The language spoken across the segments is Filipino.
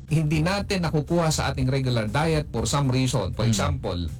hindi natin nakukuha sa ating regular diet for some reason. For example,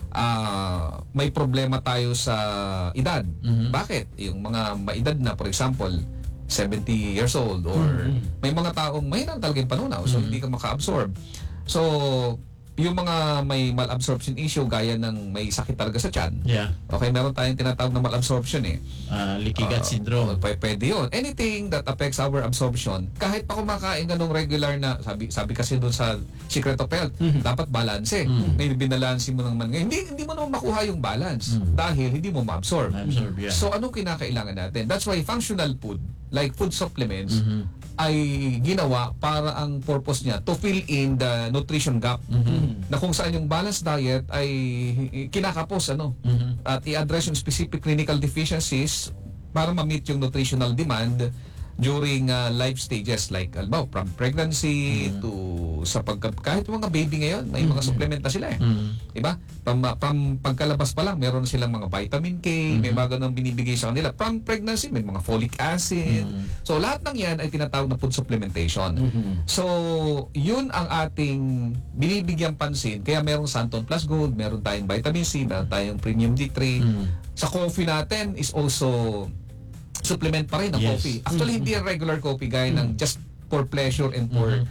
may problema tayo sa edad. Bakit? Yung mga maedad na, for example, 70 years old or may mga taong mahirap talaga yung panunaw, so hindi ka maka-absorb. So, yung mga may malabsorption issue gaya ng may sakit talaga sa tiyan. Yeah. Okay, meron tayong tinatawag na malabsorption eh. Leaky gut syndrome. Pwede yun. Anything that affects our absorption, kahit pa kumakain ka ng regular na, sabi kasi doon sa Secret of Health, dapat balance eh. Ngayon, binalansin mo naman ngayon. Hindi mo naman makuha yung balance dahil hindi mo ma-absorb. Yeah. So, anong kinakailangan natin? That's why functional food, like food supplements, ay ginawa para ang purpose niya to fill in the nutrition gap na kung saan yung balanced diet ay kinakapos at i-address yung specific clinical deficiencies para ma-meet yung nutritional demand during life stages like from pregnancy to kahit mga baby ngayon may mga supplement na sila eh. Diba? Pagkalabas pa lang meron silang mga vitamin K, may mga ganun binibigay sa kanila. From pregnancy may mga folic acid. So lahat ng yan ay tinatawag na food supplementation. So yun ang ating binibigyang pansin. Kaya merong Santon Plus Gold, meron tayong vitamin C, meron tayong Premium D3. Sa coffee natin is also supplement pa rin ang coffee. Actually, hindi yung regular coffee gaya ng just for pleasure and for,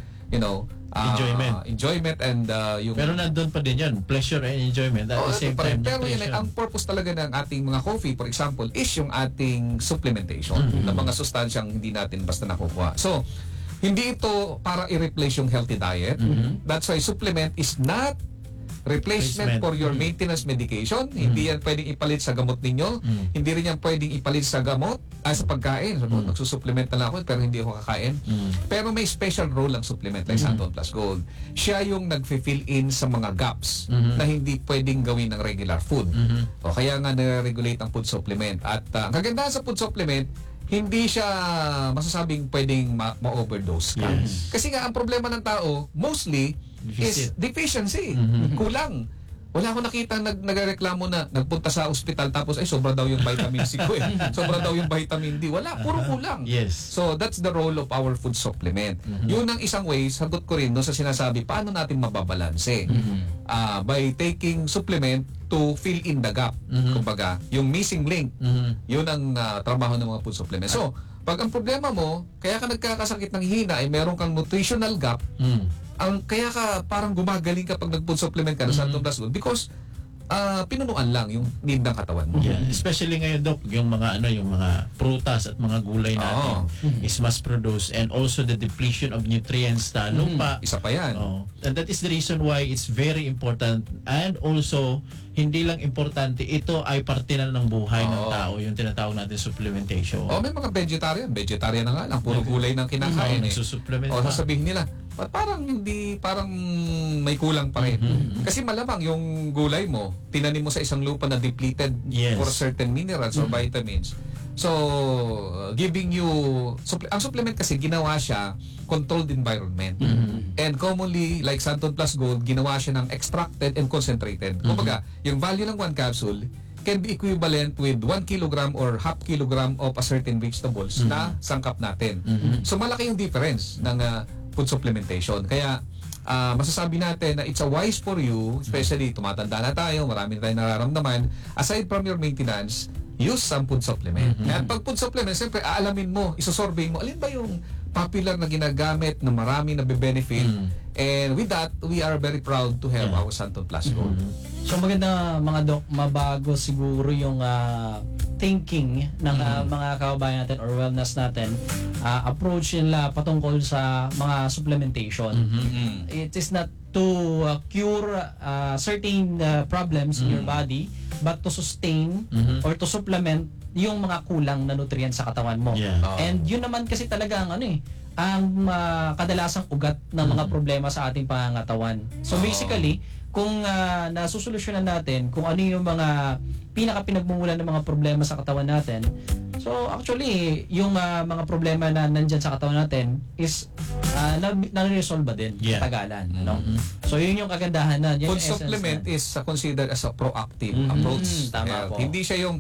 enjoyment and yung... Pero nandun pa din yan, pleasure and enjoyment at the same time. Pero yun, ang purpose talaga ng ating mga coffee, for example, is yung ating supplementation ng mga sustansyang hindi natin basta nakukuha. So, hindi ito para i-replace yung healthy diet. That's why supplement is not replacement for your maintenance medication. Hindi yan pwedeng ipalit sa gamot ninyo. Hindi rin yan pwedeng ipalit sa gamot, sa pagkain. So, nagsusupplement na lang ako pero hindi ako kakain. Pero may special role ang supplement like Santon Plus Gold. Siya yung nag-fill in sa mga gaps na hindi pwedeng gawin ng regular food. O, kaya nga nare-regulate ang food supplement. At ang kagandahan sa food supplement, hindi siya masasabing pwedeng ma-overdose ka. Kasi nga, ang problema ng tao, mostly, is deficiency. Kulang. Wala akong nakita nagreklamo na nagpunta sa ospital tapos ay sobra daw yung vitamin C ko eh. Sobra daw yung vitamin D. Wala, puro kulang. So that's the role of our food supplement. Yun ang isang way, sagot ko rin no, sa sinasabi, paano natin mababalanse? By taking supplement to fill in the gap. Kumbaga, yung missing link. Yun ang trabaho ng mga food supplement. So, pag ang problema mo, kaya ka nagkakasakit ng hina ay meron kang nutritional gap, kaya ka parang gumagaling kapag nag-food supplement ka ng Santon Plus Gold because pinunuan lang yung need ng katawan mo. Especially ngayon, Doc, yung mga prutas at mga gulay natin is mass produced and also the depletion of nutrients sa lupa. Isa pa yan. And that is the reason why it's very important and also hindi lang importante, ito ay parte na ng buhay ng tao, yung tinatawag natin supplementation. May mga vegetarian na nga lang, puro gulay nang kinakain eh. Nagsusupplement O sasabihin nila, parang may kulang pa rin. Kasi malamang yung gulay mo, tinanim mo sa isang lupa na depleted for certain minerals or vitamins. So, giving you... ang supplement kasi, ginawa siya controlled environment. And commonly, like Santon Plus Gold, ginawa siya ng extracted and concentrated. Kumbaga, yung value ng 1 capsule can be equivalent with 1 kilogram or half kilogram of a certain vegetables na sangkap natin. So, malaki yung difference ng food supplementation. Kaya, masasabi natin na it's a wise for you, especially tumatanda na tayo, marami na tayong nararamdaman, aside from your maintenance, use some food supplement. At pag food supplement, siyempre, aalamin mo, isosurvey mo, alin ba yung popular na ginagamit na marami na be-benefit. And with that, we are very proud to have our Santon Plus Gold. So maganda mga Doc, mabago siguro yung thinking ng mga kababayan natin or wellness natin, approach nila patungkol sa mga supplementation. It is not to cure certain problems in your body, but to sustain or to supplement yung mga kulang na nutrients sa katawan mo. And yun naman kasi talaga ang ang kadalasang ugat ng mga problema sa ating pangangatawan. So basically, kung nasusolusyonan natin kung ano yung mga pinaka-pinagmumulan ng mga problema sa katawan natin, so actually, yung mga problema na nandyan sa katawan natin is na-resolve din sa tagalan. No? So yun yung kagandahan na. Food supplement is considered as a proactive approach. Tama po. Hindi siya yung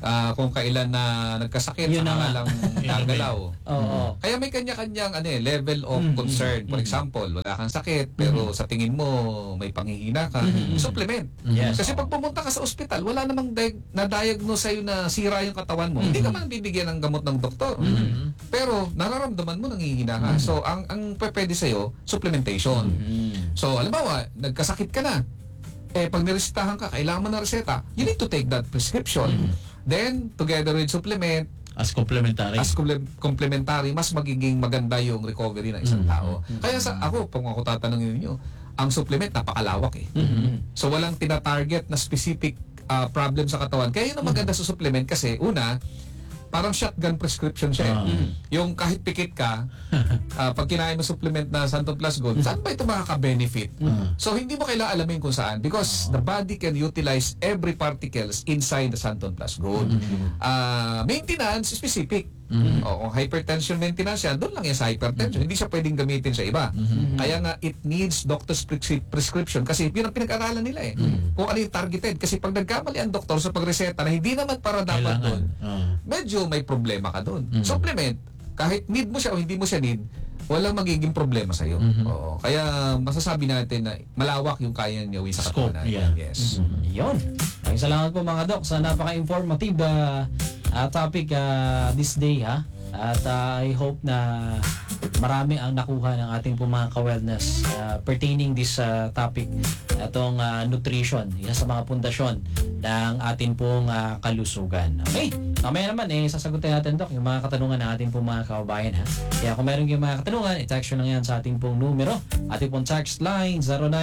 kung kailan na nagkasakit, Yun na saka nga. lang gagalaw. Oo. Kaya may kanya-kanyang level of concern. For example, wala kang sakit pero sa tingin mo may panghihina ka, supplement. Yes. Kasi pag pumunta ka sa ospital, wala namang na-diagnose sa'yo na sira yung katawan mo. Hindi ka man bibigyan ng gamot ng doktor. Pero nararamdaman mo nanghihina ka. So ang pwede sa'yo, supplementation. So halimbawa, nagkasakit ka na. Pag niresetahan ka, kailangan mo ng reseta. You need to take that prescription. Then, together with supplement, As complementary. as complementary, mas magiging maganda yung recovery ng isang tao. Kaya kung ako tatanungin niyo, ang supplement napakalawak eh. So walang tina-target na specific problem sa katawan. Kaya yun ang maganda sa supplement kasi una, parang shotgun prescription siya eh. Yung kahit pikit ka, pag kinain mo supplement na Santon Plus Gold, saan ba ito makaka-benefit? So hindi mo kailangan alamin kung saan because the body can utilize every particles inside the Santon Plus Gold. Maintenance, specific. O kung hypertension maintenance yan, doon lang yan sa hypertension. Hindi siya pwedeng gamitin sa iba. Kaya nga, it needs doctor's prescription kasi yun ang pinag-aralan nila eh. Kung ano yung targeted. Kasi pag nagkamali ang doktor sa pagreseta na hindi naman para dapat Kailangan. doon, medyo may problema ka doon. Supplement, kahit need mo siya o hindi mo siya need, walang magiging problema sa'yo. Oo. Kaya masasabi natin na malawak yung kaya niya sa Scope, katawan natin. yeah. Yes. Yun. Maraming salamat po mga Dok sa napaka-informative topic this day ha. At I hope na marami ang nakuha ng ating po mga ka-wellness pertaining this topic. Itong nutrition, isa sa mga pundasyon ng ating pong kalusugan. Okay, mamaya naman sasagutin natin Dok yung mga katanungan ng ating pong mga kababayan ha. Kaya kung meron kayong mga katanungan, i-text nyo lang yan sa ating pong numero. Ating pong text line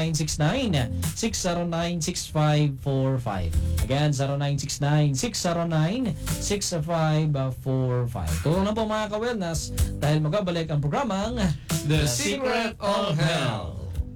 0969-609-6545. Again, 0969-609-6545. Tulong lang po mga ka-wellness dahil magbabalik ang programang The Secret of Health.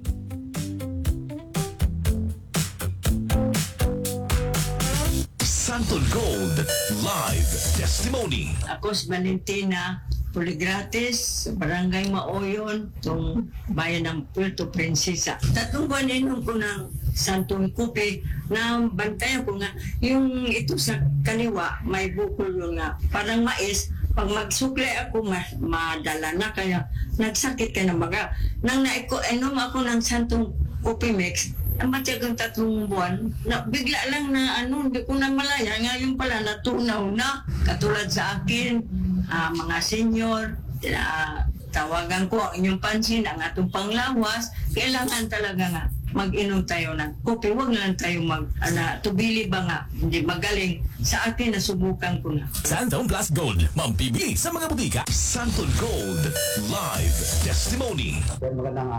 Santon Gold Live Testimony. Ako si Valentina Puligrates, Barangay Maoyon, itong bayan ng Puerto Princesa. 3 buwan inom ko ng Santong Kupe na bantayan ko nga. Yung ito sa kaliwa, may bukol yung nga. Parang mais, pag magsuklay ako, madala na. Kaya nagsakit ka na baga. Nang inom ako ng Santong Kupe Mix, matyagang 3 buwan, na bigla lang na hindi ko na malaya. Ngayon pala natunaw na. Katulad sa akin, mga senior, tawagan ko ang inyong pansin, ang atong panglawas, kailangan talaga nga mag-inom tayo ng kopi. Huwag lang tayo tubili ba nga, hindi magaling. Sa akin, nasubukan ko na. Santon Plus Gold. Mampibili sa mga butika. Santon Gold Live Testimony. Magandang